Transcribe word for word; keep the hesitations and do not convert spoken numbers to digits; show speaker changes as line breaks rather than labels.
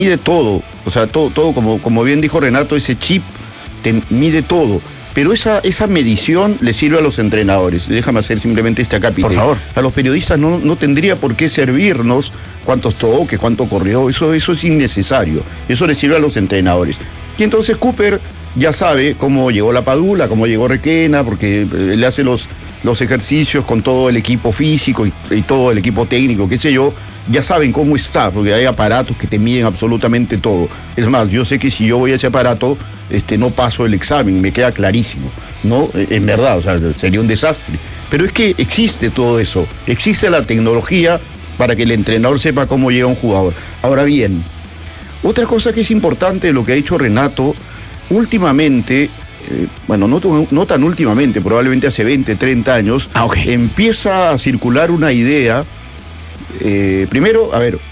mide todo, o sea, todo, todo como, como bien dijo Renato, ese chip te mide todo. Pero esa, esa medición le sirve a los entrenadores. Déjame hacer simplemente este acápite.
Por favor.
A los periodistas no, no tendría por qué servirnos cuántos toques, cuánto corrió. Eso, eso es innecesario. Eso le sirve a los entrenadores. Y entonces Cooper ya sabe cómo llegó la Padula, cómo llegó Requena, porque le hace los, los ejercicios con todo el equipo físico y, y todo el equipo técnico, qué sé yo. Ya saben cómo está, porque hay aparatos que te miden absolutamente todo. Es más, yo sé que si yo voy a ese aparato, este, no paso el examen, me queda clarísimo, ¿no? En verdad, o sea, sería un desastre. Pero es que existe todo eso, existe la tecnología para que el entrenador sepa cómo llega un jugador. Ahora bien, otra cosa que es importante de lo que ha dicho Renato, últimamente, eh, bueno, no, no tan últimamente, probablemente hace veinte, treinta años,
ah, okay.
empieza a circular una idea. Eh, primero, a ver,